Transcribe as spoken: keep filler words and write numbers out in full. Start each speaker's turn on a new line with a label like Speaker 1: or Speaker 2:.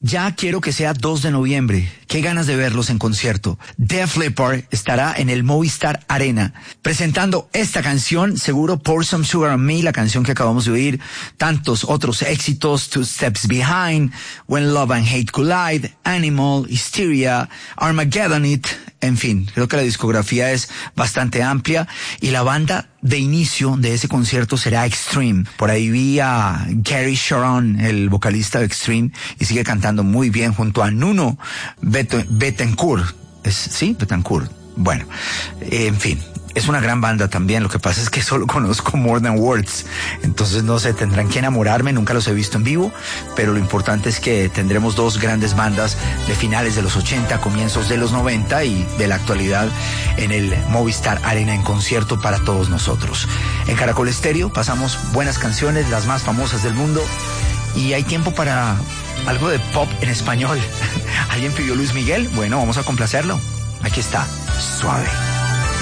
Speaker 1: Ya quiero que sea dos de noviembre. Qué ganas de verlos en concierto. Def Leppard estará en el Movistar Arena presentando esta canción, seguro Pour Some Sugar on Me, la canción que acabamos de oír, tantos otros éxitos, Two Steps Behind, When Love and Hate Collide, Animal, Hysteria, Armageddon It, en fin, creo que la discografía es bastante amplia y la banda de inicio de ese concierto será Extreme. Por ahí vi a Gary Sharon, el vocalista de Extreme, y sigue cantando muy bien junto a Nuno Bettencourt. ¿Es, sí? Bettencourt. Bueno, eh, en fin. Es una gran banda también, lo que pasa es que solo conozco More Than Words, entonces no sé, tendrán que enamorarme, nunca los he visto en vivo, pero lo importante es que tendremos dos grandes bandas de finales de los ochenta, comienzos de los noventa y de la actualidad en el Movistar Arena en concierto para todos nosotros. En Caracol Estéreo pasamos buenas canciones, las más famosas del mundo, y hay tiempo para algo de pop en español. ¿Alguien pidió Luis Miguel? Bueno, vamos a complacerlo. Aquí está, Suave.